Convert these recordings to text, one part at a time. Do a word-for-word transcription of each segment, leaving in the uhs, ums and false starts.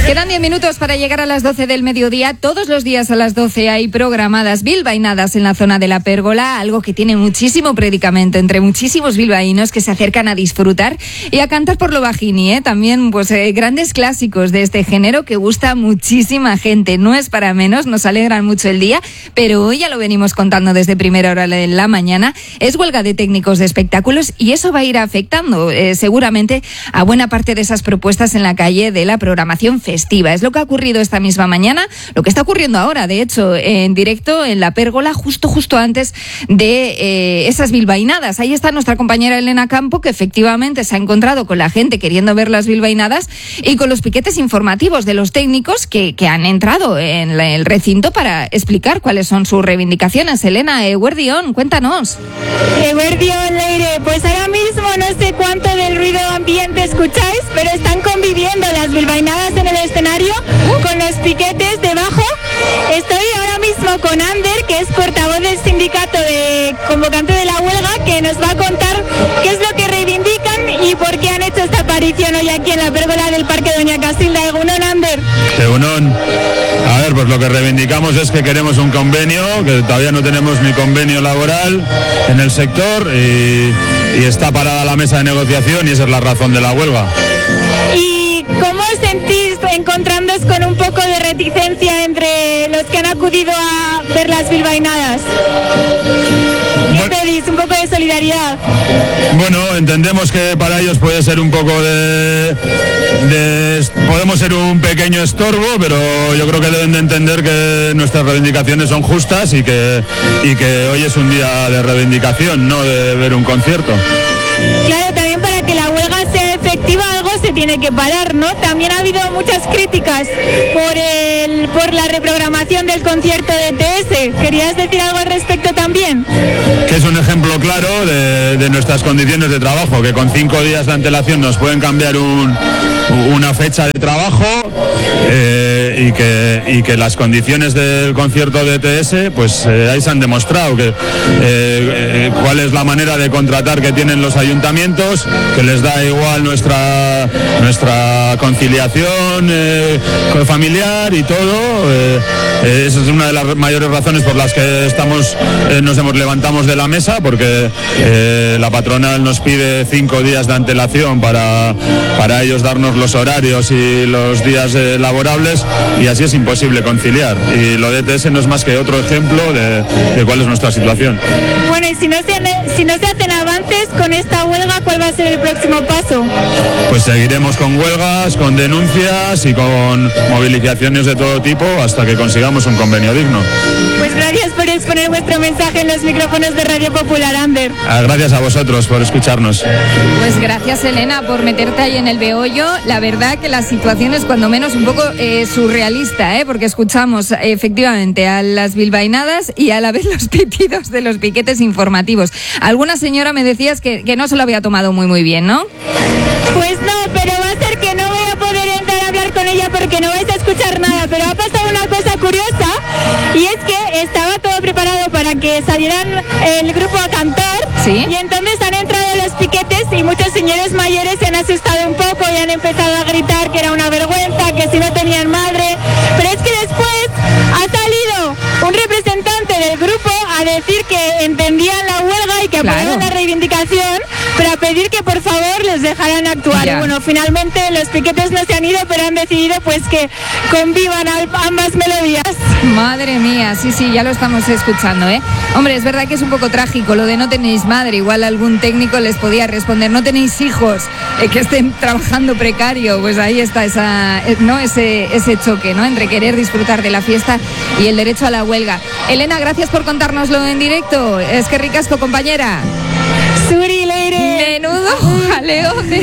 Quedan diez minutos para llegar a las doce del mediodía. Todos los días a las doce hay programadas bilbainadas en la zona de la Pérgola, algo que tiene muchísimo predicamento entre muchísimos bilbaínos que se acercan a disfrutar y a cantar por lo bajini, ¿eh? También pues eh, grandes clásicos de este género que gusta muchísima gente. No es para menos, nos alegran mucho el día, pero hoy ya lo venimos contando desde primera hora de la mañana. Es huelga de técnicos de espectáculos y eso va a ir afectando eh, seguramente a buena parte de esas propuestas en la calle de la programación festiva. Es lo que ha ocurrido esta misma mañana, lo que está ocurriendo ahora, de hecho, en directo en la Pérgola, justo justo antes de eh, esas bilbainadas. Ahí está nuestra compañera Elena Campo, que efectivamente se ha encontrado con la gente queriendo ver las bilbainadas y con los piquetes informativos de los técnicos que, que han entrado en la, el recinto para explicar cuáles son sus reivindicaciones. Elena, Eguerdión, cuéntanos. Eguerdión, Leire, pues ahora mismo no sé cuánto del ruido ambiente escucháis, pero están conviviendo las bilbainadas en el escenario con los piquetes debajo. Estoy ahora mismo con Ander, que es portavoz del sindicato de convocante de la huelga, que nos va a contar qué es lo que reivindican y por qué han hecho esta aparición hoy aquí en la Pérgola del Parque Doña Casilda. Egunon, Ander. Egunon. A ver, pues lo que reivindicamos es que queremos un convenio, que todavía no tenemos ni convenio laboral en el sector y, y está parada la mesa de negociación y esa es la razón de la huelga. ¿Y cómo os sentís encontrándoos con un poco de reticencia entre los que han acudido a ver las bilbainadas? ¿Qué pedís? ¿Un poco de solidaridad? Bueno, entendemos que para ellos puede ser un poco de, de... podemos ser un pequeño estorbo, pero yo creo que deben de entender que nuestras reivindicaciones son justas y que, y que hoy es un día de reivindicación, no de ver un concierto. Claro, también para que la huelga sea efectiva algo se tiene que parar, ¿no? También ha habido muchas críticas por el por la reprogramación del concierto de T S. ¿Querías decir algo al respecto también? Que es un ejemplo claro de, de nuestras condiciones de trabajo, que con cinco días de antelación nos pueden cambiar un, una fecha de trabajo eh, y, que, y que las condiciones del concierto de T S, pues eh, ahí se han demostrado que eh, eh, cuál es la manera de contratar que tienen los ayuntamientos, que les da igual nuestra nuestra conciliación eh, familiar y todo. Eh, eh, esa es una de las mayores razones por las que estamos eh, nos hemos levantamos de la mesa, porque eh, la patronal nos pide cinco días de antelación para, para ellos darnos los horarios y los días eh, laborables, y así es imposible conciliar. Y lo de E T S no es más que otro ejemplo de, de cuál es nuestra situación. Bueno, y si no, se, si no se hacen avances con esta huelga, ¿cuál va a ser el próximo paso? Pues seguiremos con huelgas, con denuncias y con movilizaciones de todo tipo hasta que consigamos un convenio digno. Pues gracias por exponer vuestro mensaje en los micrófonos de Radio Popular, Ander. Gracias a vosotros por escucharnos. Pues gracias, Elena, por meterte ahí en el beollo. La verdad que la situación es cuando menos un poco eh, surrealista, ¿eh? Porque escuchamos eh, efectivamente a las bilbainadas y a la vez los pitidos de los piquetes informativos. Alguna señora me decías que, que no se lo había tomado muy muy bien, ¿no? Pues no, pero va a ser que no voy a poder entrar a hablar con ella porque no vais a escuchar nada, pero ha pasado una cosa curiosa y es que estaba todo preparado para que salieran el grupo a cantar. ¿Sí? Y entonces han entrado los piquetes y muchos señores mayores se han asustado un poco y han empezado a gritar que era una vergüenza, que si no tenían madre, pero es que después ha salido un representante del grupo a decir que entendían la huelga y que Claro. apoyaban la reivindicación, pero a pedir que por favor les dejaran actuar. Ya. Y bueno, finalmente los piquetes no se han ido, pero han decidido pues que convivan al- ambas melodías. Madre mía, sí, sí, ya lo estamos escuchando, ¿eh? Hombre, es verdad que es un poco trágico lo de no tenéis madre. Igual algún técnico les podía responder, no tenéis hijos eh, que estén trabajando precario. Pues ahí está esa, eh, no ese, ese choque, ¿no? Entre querer disfrutar de la fiesta y el derecho a la huelga. Elena, gracias por contárnoslo en directo. Es que ricasco, compañera. Suri, Leire. Menudo jaleo de,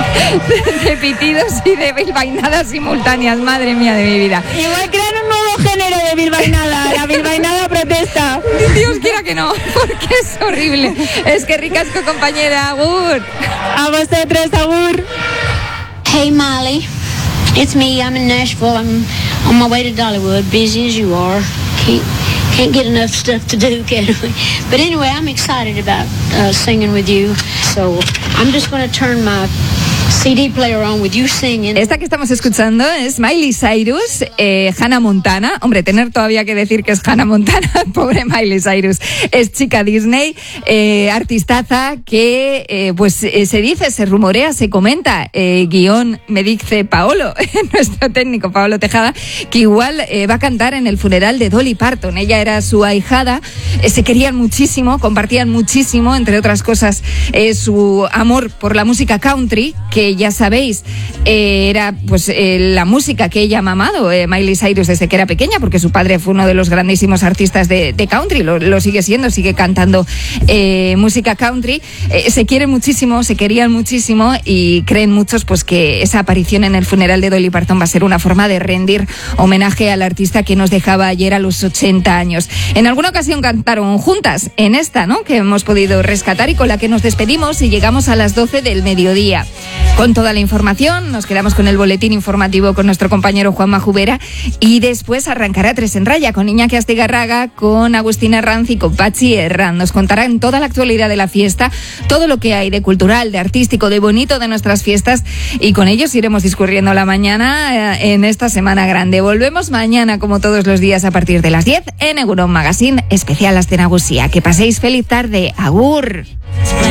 de, de pitidos y de bilbainadas simultáneas. Madre mía de mi vida. Igual crean un nuevo género de bilbainada, la bilbainada protesta. Dios quiera que no, porque es horrible. Es que ricasco, compañera. Agur. A vosotros, agur. Hey Molly, it's me. I'm in Nashville. I'm on my way to Dollywood, busy as you are. Can't, can't get enough stuff to do, can we? But anyway, I'm excited about uh, singing with you. So I'm just going to turn my C D player on with you singing. Esta que estamos escuchando es Miley Cyrus, eh, Hannah Montana. Hombre, tener todavía que decir que es Hannah Montana, pobre Miley Cyrus. Es chica Disney, eh, artistaza que, eh, pues eh, se dice, se rumorea, se comenta, eh, guión me dice Paolo, nuestro técnico Paolo Tejada, que igual eh, va a cantar en el funeral de Dolly Parton. Ella era su ahijada, eh, se querían muchísimo, compartían muchísimo, entre otras cosas, eh, su amor por la música country, que ya sabéis, eh, era pues eh, la música que ella ha mamado, eh, Miley Cyrus, desde que era pequeña, porque su padre fue uno de los grandísimos artistas de, de country, lo, lo sigue siendo, sigue cantando eh, música country. Eh, se quieren muchísimo, se querían muchísimo y creen muchos pues que esa aparición en el funeral de Dolly Parton va a ser una forma de rendir homenaje al artista que nos dejaba ayer a los ochenta años. En alguna ocasión cantaron juntas, en esta, ¿no?, que hemos podido rescatar y con la que nos despedimos y llegamos a las doce del mediodía. Con toda la información, nos quedamos con el boletín informativo con nuestro compañero Juanma Jubera y después arrancará Tres en Raya con Iñaki Astigarraga, con Agustín Herranz y con Pachi Herranz. Nos contarán toda la actualidad de la fiesta, todo lo que hay de cultural, de artístico, de bonito de nuestras fiestas y con ellos iremos discurriendo la mañana en esta Semana Grande. Volvemos mañana como todos los días a partir de las diez en Egunon Magazine, especial Aste Nagusia. Que paséis feliz tarde. Agur.